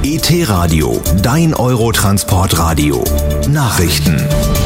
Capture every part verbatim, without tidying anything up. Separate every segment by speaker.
Speaker 1: E T-Radio, dein Eurotransport-Radio. Nachrichten.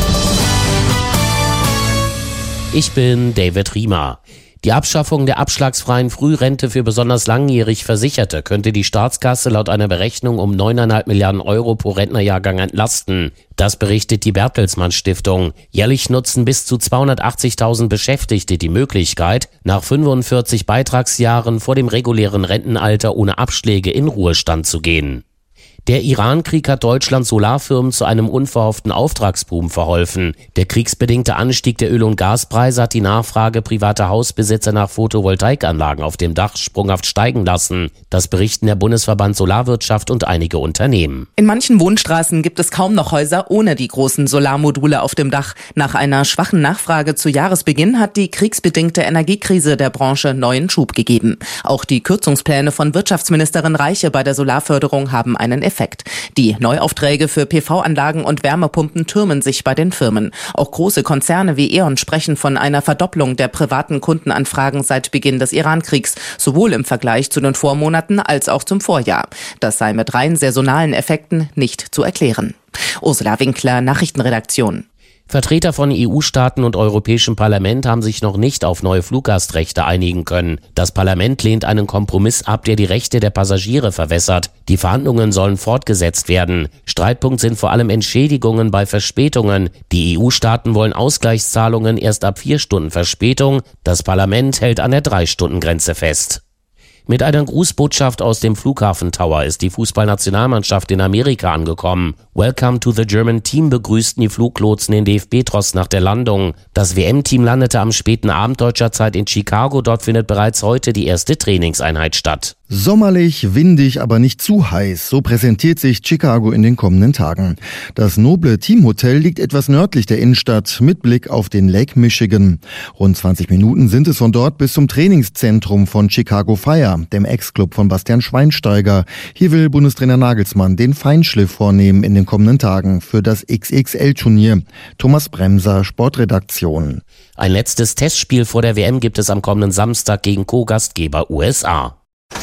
Speaker 2: Ich bin David Riemer. Die Abschaffung der abschlagsfreien Frührente für besonders langjährig Versicherte könnte die Staatskasse laut einer Berechnung um neuneinhalb Milliarden Euro pro Rentnerjahrgang entlasten. Das berichtet die Bertelsmann Stiftung. Jährlich nutzen bis zu zweihundertachtzigtausend Beschäftigte die Möglichkeit, nach fünfundvierzig Beitragsjahren vor dem regulären Rentenalter ohne Abschläge in Ruhestand zu gehen. Der Iran-Krieg hat Deutschlands Solarfirmen zu einem unverhofften Auftragsboom verholfen. Der kriegsbedingte Anstieg der Öl- und Gaspreise hat die Nachfrage privater Hausbesitzer nach Photovoltaikanlagen auf dem Dach sprunghaft steigen lassen. Das berichten der Bundesverband Solarwirtschaft und einige Unternehmen.
Speaker 3: In manchen Wohnstraßen gibt es kaum noch Häuser ohne die großen Solarmodule auf dem Dach. Nach einer schwachen Nachfrage zu Jahresbeginn hat die kriegsbedingte Energiekrise der Branche neuen Schub gegeben. Auch die Kürzungspläne von Wirtschaftsministerin Reiche bei der Solarförderung haben einen Effekt. Die Neuaufträge für P V-Anlagen und Wärmepumpen türmen sich bei den Firmen. Auch große Konzerne wie E.ON sprechen von einer Verdopplung der privaten Kundenanfragen seit Beginn des Iran-Kriegs, sowohl im Vergleich zu den Vormonaten als auch zum Vorjahr. Das sei mit rein saisonalen Effekten nicht zu erklären. Ursula Winkler, Nachrichtenredaktion.
Speaker 2: Vertreter von E U-Staaten und Europäischem Parlament haben sich noch nicht auf neue Fluggastrechte einigen können. Das Parlament lehnt einen Kompromiss ab, der die Rechte der Passagiere verwässert. Die Verhandlungen sollen fortgesetzt werden. Streitpunkt sind vor allem Entschädigungen bei Verspätungen. Die E U-Staaten wollen Ausgleichszahlungen erst ab vier Stunden Verspätung. Das Parlament hält an der Drei-Stunden-Grenze fest. Mit einer Grußbotschaft aus dem Flughafen Tower ist die Fußballnationalmannschaft in Amerika angekommen. Welcome to the German Team begrüßten die Fluglotsen den D F B-Tross nach der Landung. Das W M-Team landete am späten Abend deutscher Zeit in Chicago. Dort findet bereits heute die erste Trainingseinheit statt.
Speaker 4: Sommerlich, windig, aber nicht zu heiß. So präsentiert sich Chicago in den kommenden Tagen. Das noble Teamhotel liegt etwas nördlich der Innenstadt mit Blick auf den Lake Michigan. Rund zwanzig Minuten sind es von dort bis zum Trainingszentrum von Chicago Fire, dem Ex-Club von Bastian Schweinsteiger. Hier will Bundestrainer Nagelsmann den Feinschliff vornehmen in den kommenden Tagen für das X X L-Turnier. Thomas Bremser, Sportredaktion.
Speaker 2: Ein letztes Testspiel vor der W M gibt es am kommenden Samstag gegen Co-Gastgeber U S A.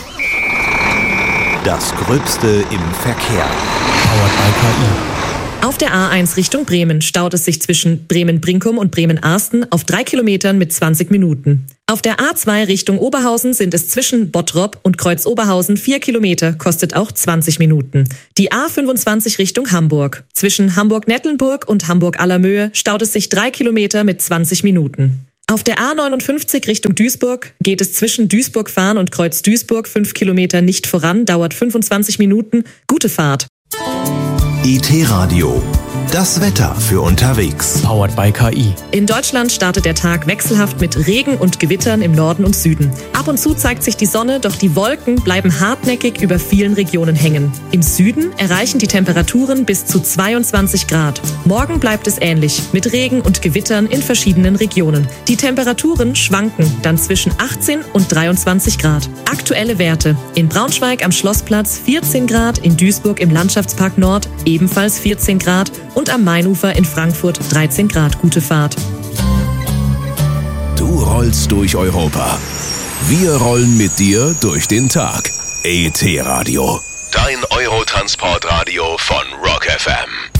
Speaker 1: Das Gröbste im Verkehr.
Speaker 5: Powered by K I.
Speaker 6: Auf der A eins Richtung Bremen staut es sich zwischen Bremen-Brinkum und Bremen-Arsten auf drei Kilometern mit zwanzig Minuten. Auf der A zwei Richtung Oberhausen sind es zwischen Bottrop und Kreuz-Oberhausen vier Kilometer, kostet auch zwanzig Minuten. Die A fünfundzwanzig Richtung Hamburg. Zwischen Hamburg-Nettelnburg und Hamburg-Allermöhe staut es sich drei Kilometer mit zwanzig Minuten. Auf der A neunundfünfzig Richtung Duisburg geht es zwischen Duisburg-Fahn und Kreuz-Duisburg fünf Kilometer nicht voran, dauert fünfundzwanzig Minuten. Gute Fahrt.
Speaker 1: E T-Radio, das Wetter für unterwegs.
Speaker 5: Powered by K I.
Speaker 6: In Deutschland startet der Tag wechselhaft mit Regen und Gewittern im Norden und Süden. Ab und zu zeigt sich die Sonne, doch die Wolken bleiben hartnäckig über vielen Regionen hängen. Im Süden erreichen die Temperaturen bis zu zweiundzwanzig Grad. Morgen bleibt es ähnlich, mit Regen und Gewittern in verschiedenen Regionen. Die Temperaturen schwanken dann zwischen achtzehn und dreiundzwanzig Grad. Aktuelle Werte: in Braunschweig am Schlossplatz vierzehn Grad, in Duisburg im Landschaftspark Nord ebenfalls vierzehn Grad und am Mainufer in Frankfurt dreizehn Grad. Gute Fahrt.
Speaker 1: Du rollst durch Europa. Wir rollen mit dir durch den Tag. E T-Radio, dein Eurotransport-Radio von Rock F M.